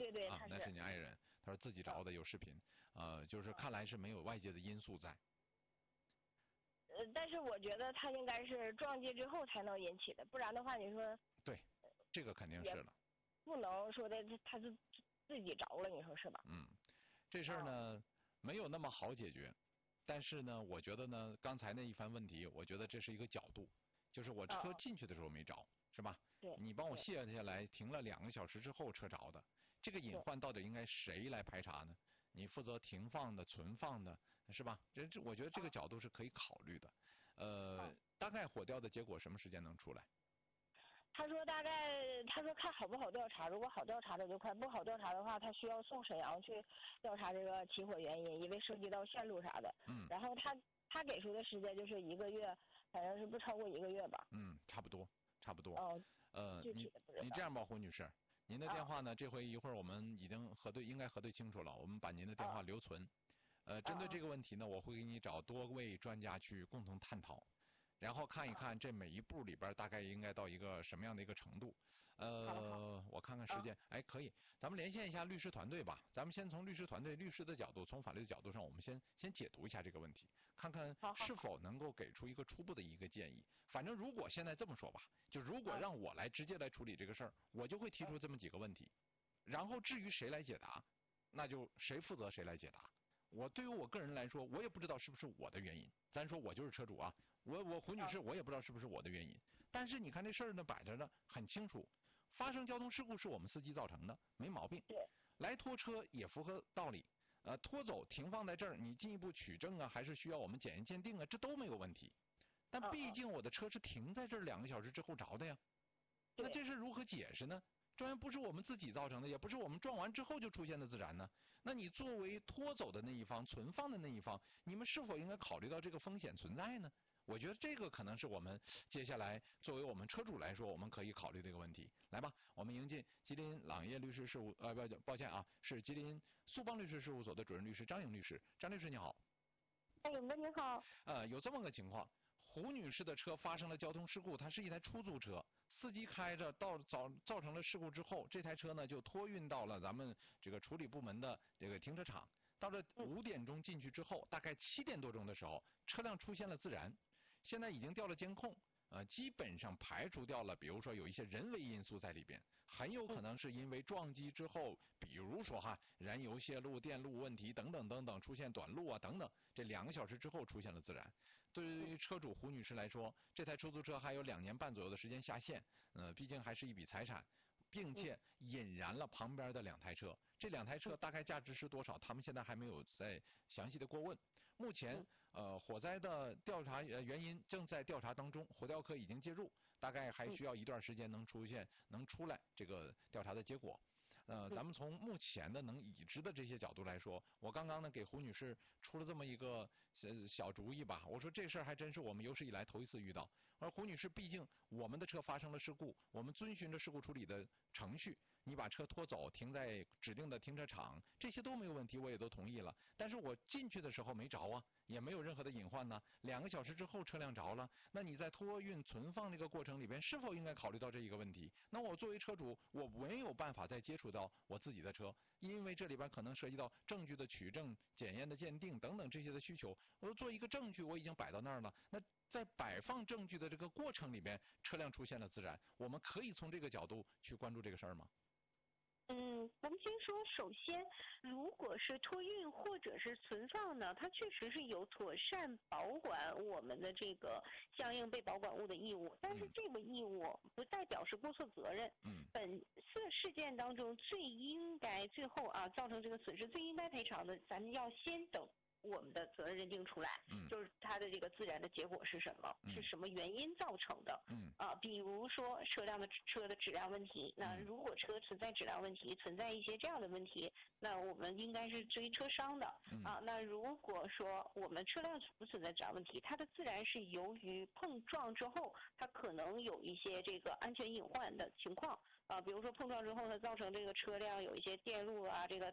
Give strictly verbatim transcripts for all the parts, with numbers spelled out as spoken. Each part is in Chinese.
对对， 啊，那是你爱人。他说自己着的，有视频，呃，就是看来是没有外界的因素在。 呃，但是我觉得他应该是撞击之后才能引起的，不然的话，你说对，这个肯定是了。 不能说的他是自己着了，你说是吧？ 嗯，这事儿呢、哦、没有那么好解决，但是呢，我觉得呢，刚才那一番问题，我觉得这是一个角度，就是我车进去的时候没着，哦、是吧？ 对。 你帮我卸下来，停了两个小时之后车着的，这个隐患到底应该谁来排查呢？你负责停放的、存放的，是吧？这这，我觉得这个角度是可以考虑的。呃，哦、大概火调的结果什么时间能出来？ 他说大概，他说看好不好调查，如果好调查的就快，不好调查的话，他需要送沈阳去调查这个起火原因，因为涉及到线路啥的。 嗯。 然后他他给出的时间就是一个月，反正是不超过一个月吧。 嗯，差不多，差不多。 哦。 呃， 具体的不知道。 你你这样吧，胡女士，您的电话呢？哦、这回一会儿我们已经核对，应该核对清楚了，我们把您的电话留存。哦、呃，针对这个问题呢，我会给你找多位专家去共同探讨。然后看一看这每一步里边大概应该到一个什么样的一个程度，呃，我看看时间，哎，可以，咱们连线一下律师团队吧。咱们先从律师团队、律师的角度，从法律的角度上，我们先先解读一下这个问题，看看是否能够给出一个初步的一个建议。反正如果现在这么说吧，就如果让我来直接来处理这个事儿，我就会提出这么几个问题，然后至于谁来解答，那就谁负责谁来解答。我对于我个人来说，我也不知道是不是我的原因。咱说我就是车主啊，我我胡女士，我也不知道是不是我的原因。但是你看这事儿呢，摆着呢很清楚，发生交通事故是我们司机造成的，没毛病。 对。 来拖车也符合道理，呃，拖走停放在这儿，你进一步取证啊，还是需要我们检验鉴定啊，这都没有问题。但毕竟我的车是停在这儿两个小时之后着的呀，那这事如何解释呢？这玩意不是我们自己造成的，也不是我们撞完之后就出现的自燃呢。那你作为拖走的那一方、存放的那一方，你们是否应该考虑到这个风险存在呢？我觉得这个可能是我们接下来作为我们车主来说，我们可以考虑的一个问题。来吧，我们迎进吉林朗业律师事务，呃，不，抱歉啊，是吉林速邦律师事务所的主任律师张颖律师。张律师你好。 哎，颖哥你好。 呃，有这么个情况。胡女士的车发生了交通事故，它是一台出租车，司机开着到造造成了事故之后，这台车呢就托运到了咱们这个处理部门的这个停车场。到了五点钟进去之后，大概七点多钟的时候，车辆出现了自燃，现在已经调了监控。呃，基本上排除掉了，比如说有一些人为因素在里边，很有可能是因为撞击之后，比如说哈燃油泄漏、电路问题等等等等，出现短路啊等等，这两个小时之后出现了自燃。对于车主胡女士来说，这台出租车还有两年半左右的时间下线，呃，毕竟还是一笔财产，并且引燃了旁边的两台车。这两台车大概价值是多少？他们现在还没有在详细的过问。目前，呃，火灾的调查呃原因正在调查当中，火调科已经介入，大概还需要一段时间能出现能出来这个调查的结果。呃，咱们从目前的能已知的这些角度来说，我刚刚呢给胡女士出了这么一个呃小主意吧。我说这事儿还真是我们有史以来头一次遇到。而胡女士，毕竟我们的车发生了事故，我们遵循着事故处理的程序，你把车拖走，停在指定的停车场，这些都没有问题，我也都同意了。但是我进去的时候没着啊，也没有任何的隐患呢。两个小时之后车辆着了，那你在托运存放这个过程里边，是否应该考虑到这一个问题？那我作为车主，我没有办法再接触到我自己的车，因为这里边可能涉及到证据的取证、检验的鉴定等等这些的需求。我做一个证据，我已经摆到那儿了，那在摆放证据的这个过程里边，车辆出现了自燃，我们可以从这个角度去关注这个事儿吗？ 嗯，咱们先说，首先，如果是托运或者是存放呢，它确实是有妥善保管我们的这个相应被保管物的义务，但是这个义务不代表是过错责任。 嗯。 本次事件当中最应该最后啊造成这个损失最应该赔偿的，咱们要先等我们的责任认定出来， 嗯， 就是它的这个自燃的结果是什么， 嗯、 是什么原因造成的， 嗯， 啊，比如说车辆的车的质量问题，那如果车存在质量问题，存在一些这样的问题，那我们应该是追车商的， 嗯、 啊，那如果说我们车辆不存在质量问题，它的自燃是由于碰撞之后，它可能有一些这个安全隐患的情况，啊，比如说碰撞之后它造成这个车辆有一些电路啊，这个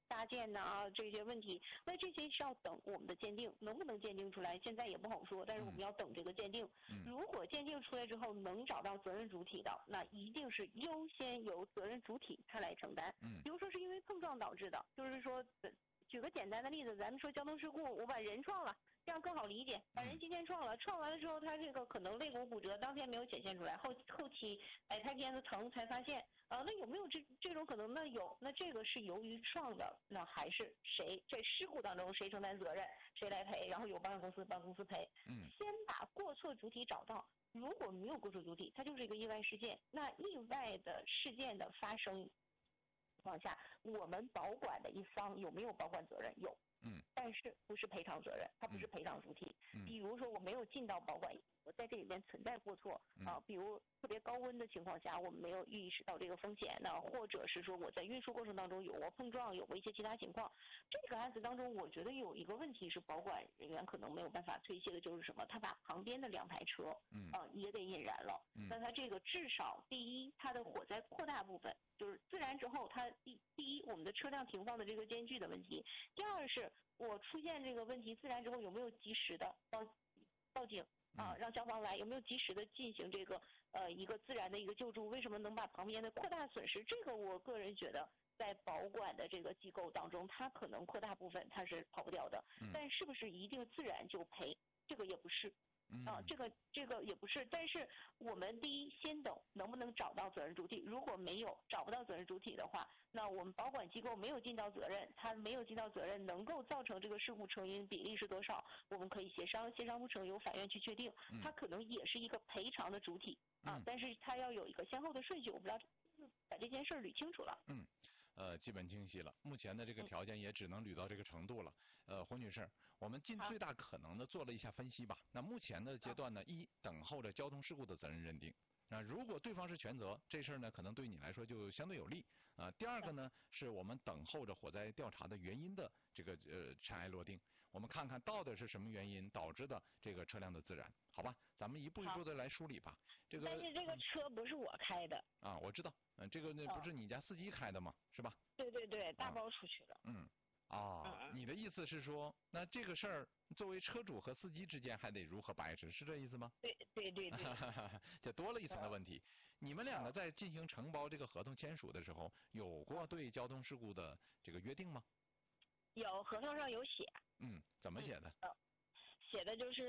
搭建呐啊这些问题，那这些是要等我们的鉴定，能不能鉴定出来，现在也不好说，但是我们要等这个鉴定。 嗯、 如果鉴定出来之后能找到责任主体的，那一定是优先由责任主体他来承担。 嗯， 比如说是因为碰撞导致的，就是说，举个简单的例子，咱们说交通事故，我把人撞了。这样更好理解，把人今天撞了，撞完了之后，他这个可能肋骨骨折，当天没有显现出来，后后期哎拍片子疼才发现啊，那有没有这这种可能？那有，那这个是由于撞的，那还是谁在事故当中谁承担责任，谁来赔，然后有保险公司帮公司赔。 嗯， 先把过错主体找到，如果没有过错主体，它就是一个意外事件，那意外的事件的发生情况下，我们保管的一方有没有保管责任？有。 嗯， 但是不是赔偿责任，它不是赔偿主体。 嗯， 比如说我没有尽到保管，我在这里面存在过错、 嗯、 啊，比如特别高温的情况下，我们没有意识到这个风险呢，或者是说我在运输过程当中有过碰撞，有过一些其他情况。这个案子当中，我觉得有一个问题是保管人员可能没有办法推卸的，就是什么？他把旁边的两台车， 嗯啊也给引燃了。 嗯， 那他这个至少第一，它的火灾扩大部分就是自燃之后，它第第一我们的车辆停放的这个间距的问题，第二是我出现这个问题自燃之后有没有及时的报报警啊，让消防来，有没有及时的进行这个呃一个自燃的一个救助？为什么能把旁边的扩大损失？这个我个人觉得在保管的这个机构当中，它可能扩大部分它是跑不掉的， 嗯、 但是不是一定自燃就赔？这个也不是。啊，这个这个也不是，但是我们第一先等能不能找到责任主体，如果没有找不到责任主体的话，那我们保管机构没有尽到责任，他没有尽到责任，能够造成这个事故成因比例是多少？我们可以协商，协商不成由法院去确定，它可能也是一个赔偿的主体啊， 嗯、 但是它要有一个先后的顺序，我不知道把这件事捋清楚了。 嗯。呃，基本清晰了。目前的这个条件也只能捋到这个程度了。呃，胡女士，我们尽最大可能的做了一下分析吧。那目前的阶段呢，一等候着交通事故的责任认定。那如果对方是全责，这事儿呢可能对你来说就相对有利啊、呃。第二个呢，是我们等候着火灾调查的原因的这个呃尘埃落定，我们看看到底是什么原因导致的这个车辆的自燃，好吧？咱们一步一步的来梳理吧。这个但是这个车不是我开的。 啊，我知道，嗯、呃，这个那不是你家司机开的吗？是吧？ 对对对，大包出去了。 啊、嗯。啊、 嗯， 你的意思是说，那这个事儿作为车主和司机之间还得如何把持，是这意思吗？ 对对对对。 就多了一层的问题。嗯、你们两个在进行承包这个合同签署的时候，有过对交通事故的这个约定吗？ 有，合同上有写。 嗯，怎么写的？ 嗯、写的就是。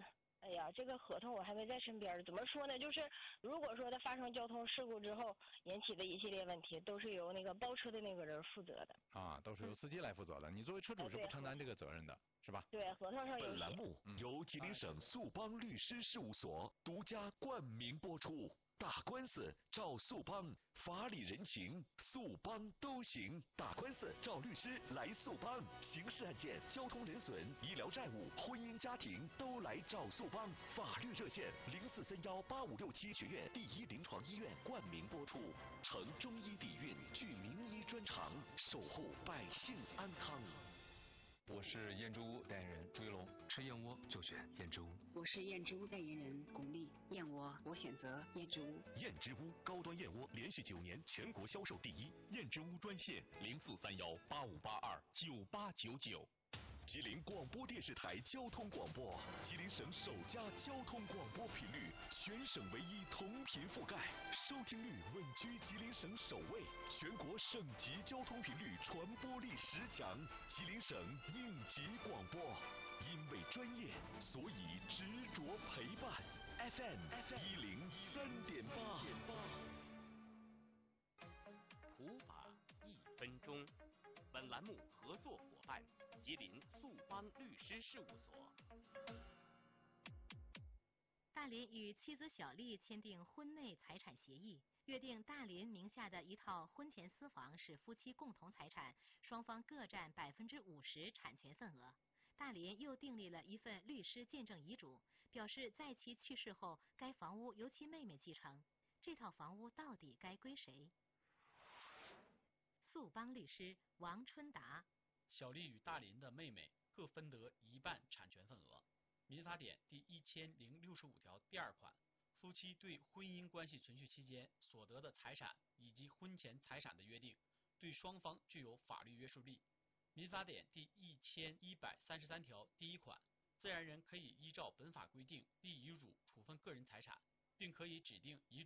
哎呀，这个合同我还没在身边，怎么说呢？就是如果说它发生交通事故之后引起的一系列问题，都是由那个包车的那个人负责的。 啊，都是由司机来负责的。嗯、你作为车主是不承担这个责任的，是吧？ 对，合同上有写。 本栏目由吉林省速邦律师事务所独家冠名播出。打官司找速邦，法理人情速邦都行。打官司找律师来速邦，刑事案件、交通人损、医疗债务、婚姻家庭都来找速邦。法律热线零四三幺八五六七学院第一临床医院冠名播出。承中医底蕴，具名医专长，守护百姓安康。 我是燕之屋代言人朱一龙，吃燕窝就选燕之屋。 我是燕之屋代言人巩俐，燕窝我选择燕之屋。 燕之屋高端燕窝连续九年全国销售第一。燕之屋专线零四三幺八五八二九八九九。吉林广播电视台交通广播，吉林省首家交通广播频率，全省唯一同频覆盖，收听率稳居吉林省首位，全国省级交通频率传播力十强，吉林省应急广播，因为专业，所以执着陪伴。F M 一零三点八。 普法一分钟。本栏目合作伙伴吉林速邦律师事务所。 大林与妻子小丽签订婚内财产协议，约定大林名下的一套婚前私房是夫妻共同财产，双方各占百分之五十产权份额。大林又订立了一份律师见证遗嘱，表示在其去世后，该房屋由其妹妹继承。这套房屋到底该归谁？速邦律师王春达： 小丽与大林的妹妹各分得一半产权份额。民法典第一千零六十五条第二款， 夫妻对婚姻关系存续期间所得的财产以及婚前财产的约定，对双方具有法律约束力。民法典第一千一百三十三条第一款，自然人可以依照本法规定立遗嘱处分个人财产，并可以指定遗嘱